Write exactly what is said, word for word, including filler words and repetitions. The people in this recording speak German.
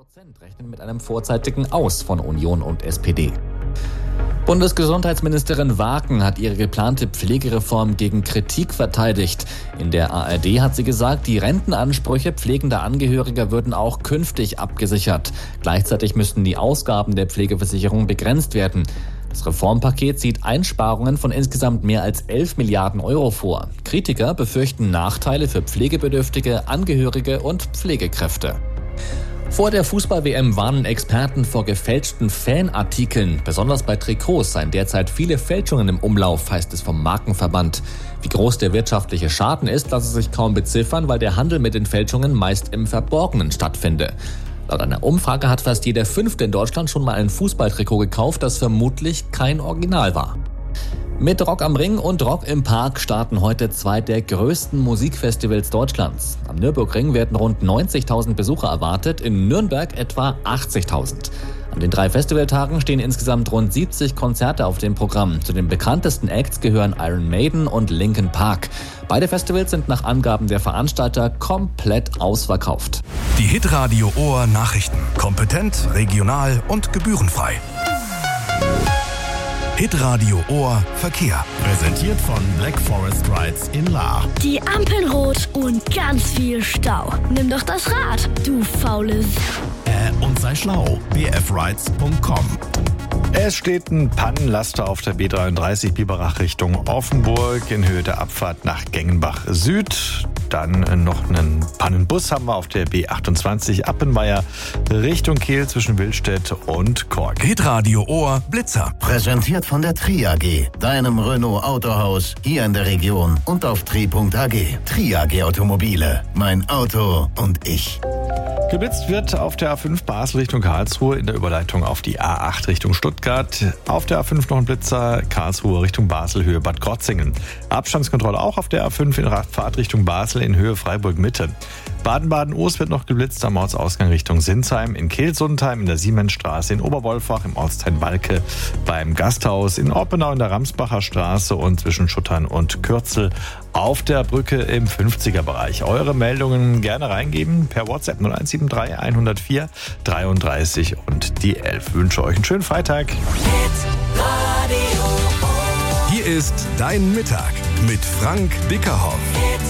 Prozent rechnen mit einem vorzeitigen Aus von Union und S P D. Bundesgesundheitsministerin Waken hat ihre geplante Pflegereform gegen Kritik verteidigt. In der A R D hat sie gesagt, die Rentenansprüche pflegender Angehöriger würden auch künftig abgesichert. Gleichzeitig müssten die Ausgaben der Pflegeversicherung begrenzt werden. Das Reformpaket sieht Einsparungen von insgesamt mehr als elf Milliarden Euro vor. Kritiker befürchten Nachteile für Pflegebedürftige, Angehörige und Pflegekräfte. Vor der Fußball-W M warnen Experten vor gefälschten Fanartikeln. Besonders bei Trikots seien derzeit viele Fälschungen im Umlauf, heißt es vom Markenverband. Wie groß der wirtschaftliche Schaden ist, lasse sich kaum beziffern, weil der Handel mit den Fälschungen meist im Verborgenen stattfinde. Laut einer Umfrage hat fast jeder Fünfte in Deutschland schon mal ein Fußballtrikot gekauft, das vermutlich kein Original war. Mit Rock am Ring und Rock im Park starten heute zwei der größten Musikfestivals Deutschlands. Am Nürburgring werden rund neunzigtausend Besucher erwartet, in Nürnberg etwa achtzigtausend. An den drei Festivaltagen stehen insgesamt rund siebzig Konzerte auf dem Programm. Zu den bekanntesten Acts gehören Iron Maiden und Linkin Park. Beide Festivals sind nach Angaben der Veranstalter komplett ausverkauft. Die Hitradio Ohr Nachrichten. Kompetent, regional und gebührenfrei. Hitradio Ohr Verkehr. Präsentiert von Black Forest Rides in Lahr. Die Ampeln rot und ganz viel Stau. Nimm doch das Rad, du faules. Äh, und sei schlau. b f rides punkt com. Es steht ein Pannenlaster auf der B dreiunddreißig Biberach Richtung Offenburg in Höhe der Abfahrt nach Gengenbach Süd. Dann noch einen Pannenbus haben wir auf der B achtundzwanzig Appenweier Richtung Kehl zwischen Willstedt und Kork. Hitradio Ohr Blitzer. Präsentiert von der Tri A G, deinem Renault Autohaus hier in der Region und auf tri punkt a g. Tri A G Automobile, mein Auto und ich. Geblitzt wird auf der A fünf Basel Richtung Karlsruhe in der Überleitung auf die A acht Richtung Stuttgart. Auf der A fünf noch ein Blitzer, Karlsruhe Richtung Basel, Höhe Bad Krotzingen. Abstandskontrolle auch auf der A fünf in Fahrt Richtung Basel in Höhe Freiburg-Mitte. Baden-Baden-Ost wird noch geblitzt am Ortsausgang Richtung Sinsheim, in Kehl-Sundheim, in der Siemensstraße, in Oberwolfach, im Ortsteil Walke, beim Gasthaus, in Oppenau in der Ramsbacher Straße und zwischen Schuttern und Kürzel auf der Brücke im fünfziger Bereich. Eure Meldungen gerne reingeben per WhatsApp null eins sieben drei eins vier dreiunddreißig und die elf. Ich wünsche euch einen schönen Freitag. Hier ist Dein Mittag mit Frank Bickerhoff.